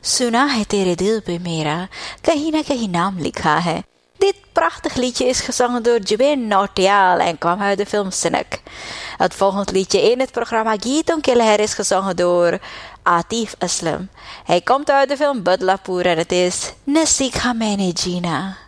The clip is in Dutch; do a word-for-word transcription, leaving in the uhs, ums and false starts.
सुना है तेरे दिल पे मेरा कहीं ना कहीं naam लिखा है. Dit prachtig liedje is gezongen door Jubin Nautiyal en kwam uit de film Cynic. Het volgende liedje in het programma Geeton Killer is gezongen door Atif Aslam. Hij komt uit de film Badlapur en het is Nasik Hamene Gina.